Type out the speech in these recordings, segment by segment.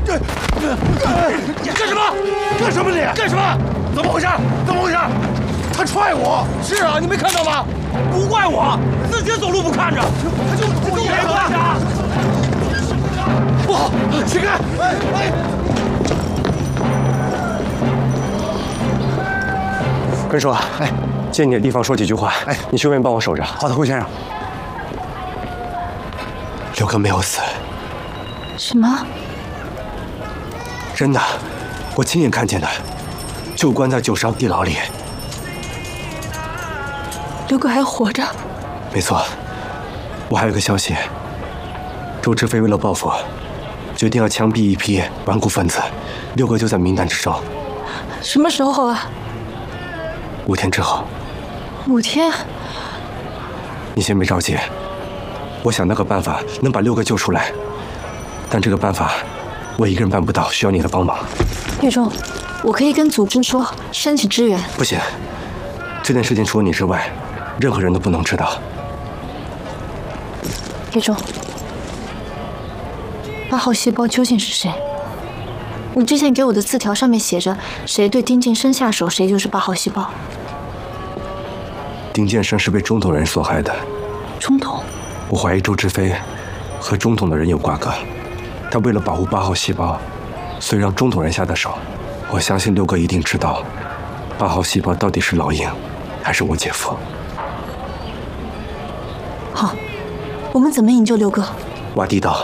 你干什么？干什么你？干什么？怎么回事？怎么回事？他踹我！是啊，你没看到吗？不怪我，自己走路不看着，他就没关系啊！不好，起开！ 根叔，借你的地方说几句话。你去外面帮我守着。 好的，顾先生。 刘哥没有死。 什么？ 真的，我亲眼看见的，就关在912地牢里。 刘哥还活着？ 没错，我还有个消息，周志飞为了报复，决定要枪毙一批顽固分子，六哥就在名单之中。 什么时候啊 ？5天之后。 5天？ 你先别着急，我想到个办法能把六哥救出来，但这个办法我一个人办不到，需要你的帮忙。 岳忠，我可以跟组织说，申请支援。 不行，这件事情除了你之外，任何人都不能知道。 岳忠，8号细胞究竟是谁？你之前给我的字条上面写着，谁对丁建生下手，谁就是8号细胞。 丁建生是被中统人所害的。 中统？ 我怀疑周志飞和中统的人有瓜葛，他为了保护8号细胞，所以让中统人下的手。我相信六哥一定知道8号细胞到底是老鹰还是我姐夫。 好，我们怎么营救六哥？ 挖地道。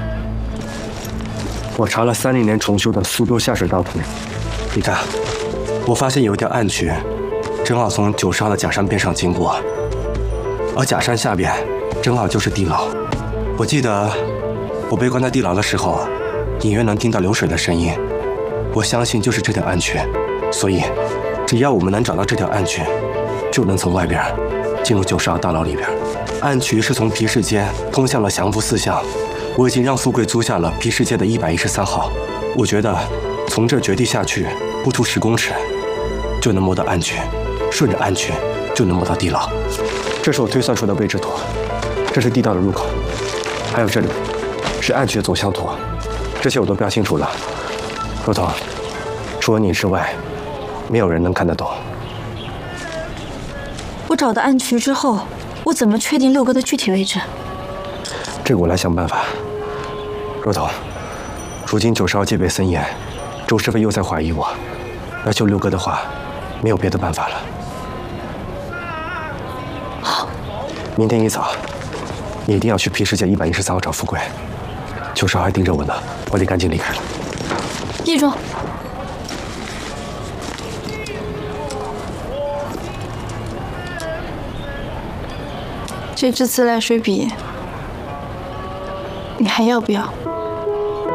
我查了30年重修的苏州下水道图，你看，我发现有一条暗渠，正好从912的假山边上经过，而假山下边正好就是地牢。我记得我被关在地牢的时候，隐约能听到流水的声音。我相信就是这条暗渠，所以只要我们能找到这条暗渠，就能从外边进入912大牢里边。暗渠是从皮市街通向了祥福寺巷。我已经让苏贵租下了皮市街的113号，我觉得从这绝地下去不出10公尺，就能摸到暗渠，顺着暗渠就能摸到地牢。这是我推算出的位置图，这是地道的入口，还有这里是暗渠的走向图，这些我都标清楚了。若彤，除了你之外，没有人能看得懂。 我找到暗渠之后，我怎么确定六哥的具体位置？ 这个我来想办法。若彤，如今912戒备森严，周世飞又在怀疑我，要救六哥的话，没有别的办法了。 好， 明天一早，你一定要去皮市街113号找富贵。912还盯着我呢，我得赶紧离开了。 叶忠，这支自来水笔，你还要不要？